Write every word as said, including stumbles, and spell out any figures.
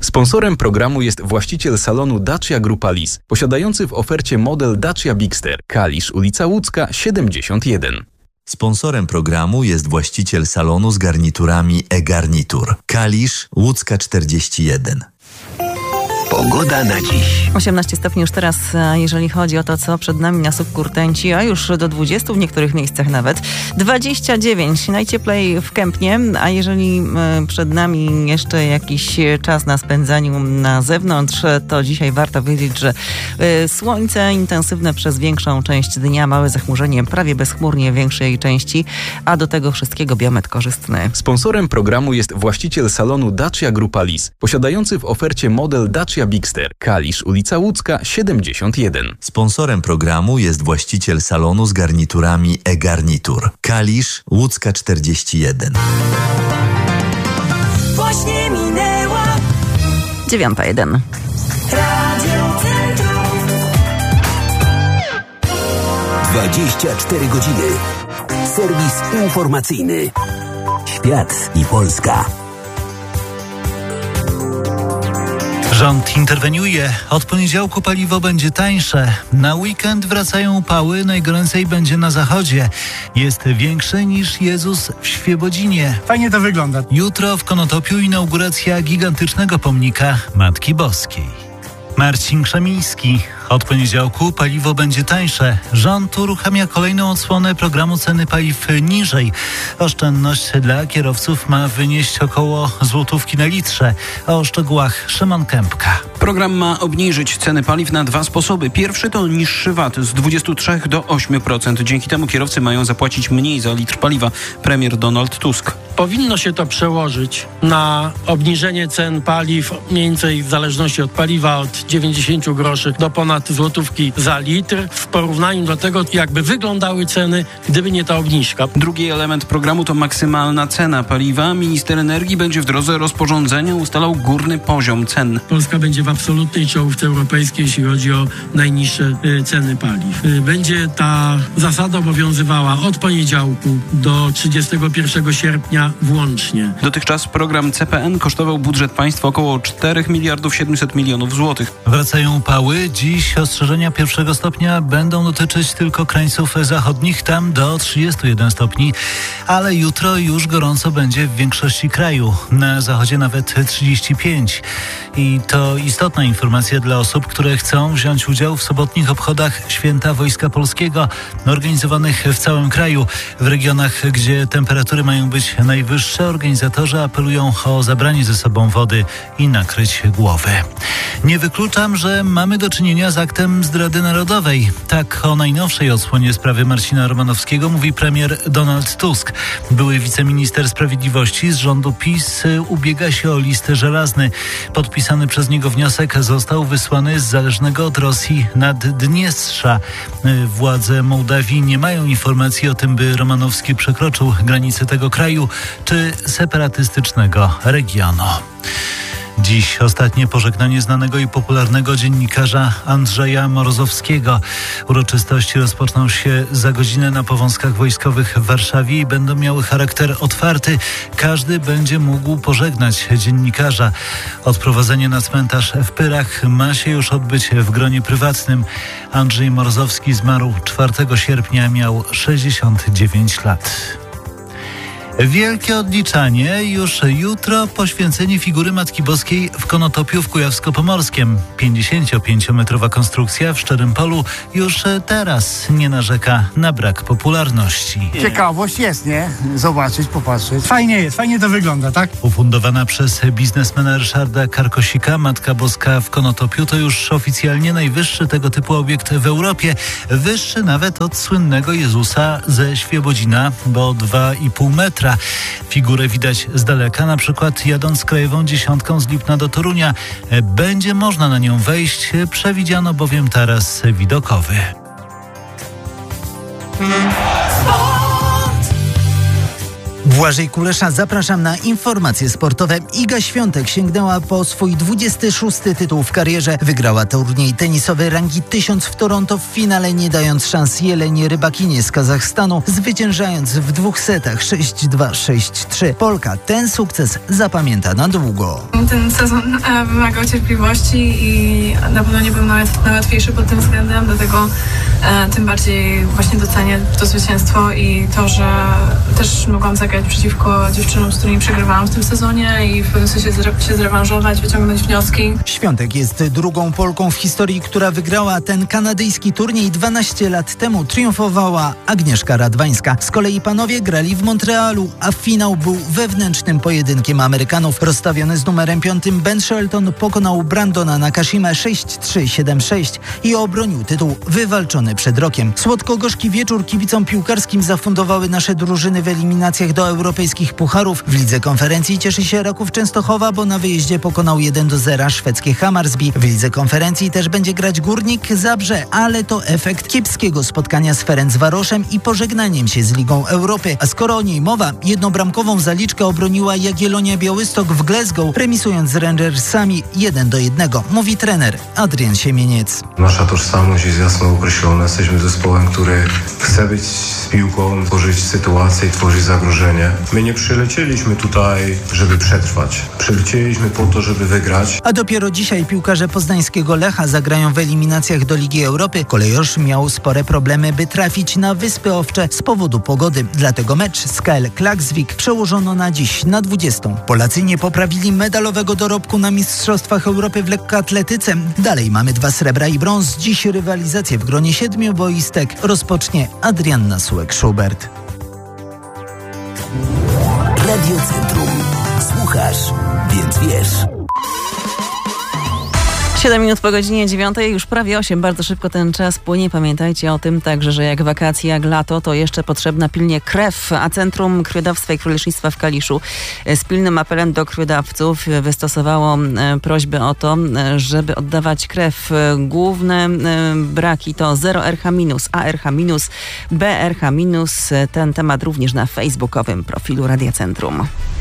Sponsorem programu jest właściciel salonu Dacia Grupa Lis, posiadający w ofercie model Dacia Bigster, Kalisz, ulica Łódzka, siedemdziesiąt jeden. Sponsorem programu jest właściciel salonu z garniturami e-garnitur, Kalisz, Łódzka czterdzieści jeden. Pogoda na dziś. osiemnaście stopni już teraz, jeżeli chodzi o to, co przed nami na słupku rtęci, a już do dwudziestu w niektórych miejscach nawet. dwadzieścia dziewięć, najcieplej w Kępnie, a jeżeli przed nami jeszcze jakiś czas na spędzaniu na zewnątrz, to dzisiaj warto wiedzieć, że słońce intensywne przez większą część dnia, małe zachmurzenie prawie bezchmurnie w większej części, a do tego wszystkiego biometr korzystny. Sponsorem programu jest właściciel salonu Dacia Grupa Lis, posiadający w ofercie model Dacia Bigster, Kalisz, ulica Łódzka, siedemdziesiąt jeden. Sponsorem programu jest właściciel salonu z garniturami e-garnitur, Kalisz, Łódzka czterdzieści jeden. Właśnie minęła dziewiąta jeden. Radio Centrum. dwadzieścia cztery godziny. Serwis informacyjny. Świat i Polska. Rząd interweniuje. Od poniedziałku paliwo będzie tańsze. Na weekend wracają upały. Najgoręcej będzie na zachodzie. Jest większy niż Jezus w Świebodzinie. Fajnie to wygląda. Jutro w Konotopiu inauguracja gigantycznego pomnika Matki Boskiej. Marcin Krzemiński. Od poniedziałku paliwo będzie tańsze. Rząd uruchamia kolejną odsłonę programu ceny paliw niżej. Oszczędność dla kierowców ma wynieść około złotówki na litrze. O szczegółach Szymon Kępka. Program ma obniżyć ceny paliw na dwa sposoby. Pierwszy to niższy V A T z dwudziestu trzech do ośmiu procent. Dzięki temu kierowcy mają zapłacić mniej za litr paliwa. Premier Donald Tusk. Powinno się to przełożyć na obniżenie cen paliw mniej więcej w zależności od paliwa od dziewięćdziesięciu groszy do ponad złotówki za litr w porównaniu do tego, jakby wyglądały ceny, gdyby nie ta obniżka. Drugi element programu to maksymalna cena paliwa. Minister energii będzie w drodze rozporządzenia ustalał górny poziom cen. Polska będzie w absolutnej czołówce europejskiej, jeśli chodzi o najniższe y, ceny paliw. Y, będzie ta zasada obowiązywała od poniedziałku do trzydziestego pierwszego sierpnia włącznie. Dotychczas program C P N kosztował budżet państwa około czterech miliardów siedemset milionów złotych. Wracają upały. Dziś ostrzeżenia pierwszego stopnia będą dotyczyć tylko krańców zachodnich, tam do trzydziestu jeden stopni, ale jutro już gorąco będzie w większości kraju. Na zachodzie nawet trzydzieści pięć. I to istotna informacja dla osób, które chcą wziąć udział w sobotnich obchodach Święta Wojska Polskiego, organizowanych w całym kraju. W regionach, gdzie temperatury mają być najwyższe, organizatorzy apelują o zabranie ze sobą wody i nakryć głowy. Nie wykluczam, że mamy do czynienia z aktem zdrady narodowej. Tak o najnowszej odsłonie sprawy Marcina Romanowskiego mówi premier Donald Tusk. Były wiceminister sprawiedliwości z rządu PiS ubiega się o list żelazny. Podpisany przez niego wniosek został wysłany z zależnego od Rosji Naddniestrza. Władze Mołdawii nie mają informacji o tym, by Romanowski przekroczył granice tego kraju czy separatystycznego regionu. Dziś ostatnie pożegnanie znanego i popularnego dziennikarza Andrzeja Morozowskiego. Uroczystości rozpoczną się za godzinę na Powązkach Wojskowych w Warszawie i będą miały charakter otwarty. Każdy będzie mógł pożegnać dziennikarza. Odprowadzenie na cmentarz w Pyrach ma się już odbyć w gronie prywatnym. Andrzej Morozowski zmarł czwartego sierpnia, miał sześćdziesiąt dziewięć lat. Wielkie odliczanie. Już jutro poświęcenie figury Matki Boskiej w Konotopiu w Kujawsko-Pomorskiem. pięćdziesięciopięciometrowa konstrukcja w szczerym polu już teraz nie narzeka na brak popularności. Ciekawość jest, nie? Zobaczyć, popatrzeć. Fajnie jest, fajnie to wygląda, tak? Ufundowana przez biznesmena Ryszarda Karkosika, Matka Boska w Konotopiu to już oficjalnie najwyższy tego typu obiekt w Europie. Wyższy nawet od słynnego Jezusa ze Świebodzina, bo dwa i pół metra. Figurę widać z daleka, na przykład jadąc krajową dziesiątką z Lipna do Torunia. Będzie można na nią wejść, przewidziano bowiem taras widokowy. Błażej Kulesza, zapraszam na informacje sportowe. Iga Świątek sięgnęła po swój dwudziesty szósty tytuł w karierze. Wygrała turniej tenisowy rangi tysiąc w Toronto w finale, nie dając szans Jelenie Rybakinie z Kazachstanu, zwyciężając w dwóch setach sześć dwa sześć trzy. Polka ten sukces zapamięta na długo. Ten sezon e, wymagał cierpliwości i na pewno nie był nawet najłatwiejszy pod tym względem, dlatego e, tym bardziej właśnie docenię to zwycięstwo i to, że też mogłam zagrać przeciwko dziewczynom, z którymi przegrywałam w tym sezonie i w pewnym sensie zre- się zrewanżować, wyciągnąć wnioski. Świątek jest drugą Polką w historii, która wygrała ten kanadyjski turniej. dwanaście lat temu triumfowała Agnieszka Radwańska. Z kolei panowie grali w Montrealu, a finał był wewnętrznym pojedynkiem Amerykanów. Rozstawiony z numerem piątym Ben Shelton pokonał Brandona Nakashimę sześć trzy siedem sześć i obronił tytuł wywalczony przed rokiem. Słodko-gorzki wieczór kibicom piłkarskim zafundowały nasze drużyny w eliminacjach do europejskich pucharów. W lidze konferencji cieszy się Raków Częstochowa, bo na wyjeździe pokonał jeden do zera szwedzkie Hammarby. W lidze konferencji też będzie grać Górnik Zabrze, ale to efekt kiepskiego spotkania z Ferencvaroszem i pożegnaniem się z Ligą Europy. A skoro o niej mowa, jednobramkową zaliczkę obroniła Jagiellonia Białystok w Glasgow, remisując z Rangersami jeden do jednego, mówi trener Adrian Siemieniec. Nasza tożsamość jest jasno określona. Jesteśmy zespołem, który chce być z piłką, tworzyć sytuację i tworzyć zagrożenie. My nie przylecieliśmy tutaj, żeby przetrwać. Przylecieliśmy po to, żeby wygrać. A dopiero dzisiaj piłkarze poznańskiego Lecha zagrają w eliminacjach do Ligi Europy. Kolejorz miał spore problemy, by trafić na Wyspy Owcze z powodu pogody. Dlatego mecz z K L Klaksvik przełożono na dziś na dwudziestą. Polacy nie poprawili medalowego dorobku na Mistrzostwach Europy w lekkoatletyce. Dalej mamy dwa srebra i brąz. Dziś rywalizację w gronie siedmiu boistek rozpocznie Adrianna Sułek-Schubert. Radio Centrum. Słuchasz, więc wiesz. siedem minut po godzinie dziewiątej, już prawie osiem. Bardzo szybko ten czas płynie. Pamiętajcie o tym także, że jak wakacje, jak lato, to jeszcze potrzebna pilnie krew. A Centrum Krwiodawstwa i Krwiolecznictwa w Kaliszu z pilnym apelem do krwiodawców wystosowało prośbę o to, żeby oddawać krew. Główne braki to zero R H minus, A R H minus, B R H minus. Ten temat również na facebookowym profilu Radia Centrum.